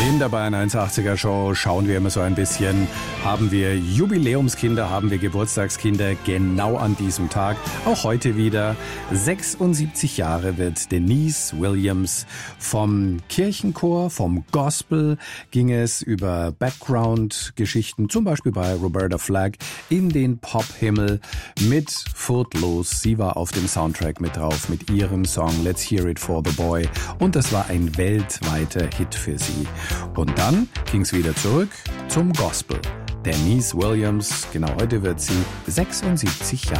In der Bayern 180er Show schauen wir immer so ein bisschen, haben wir Jubiläumskinder, haben wir Geburtstagskinder genau an diesem Tag. Auch heute wieder 76 Jahre wird Denise Williams. Vom Kirchenchor, vom Gospel ging es über Background-Geschichten, zum Beispiel bei Roberta Flack, in den Pop-Himmel mit Footloose. Sie war auf dem Soundtrack mit drauf mit ihrem Song Let's Hear It for the Boy und das war ein weltweiter Hit für sie. Und dann ging's wieder zurück zum Gospel. Denise Williams, genau heute wird sie 76 Jahre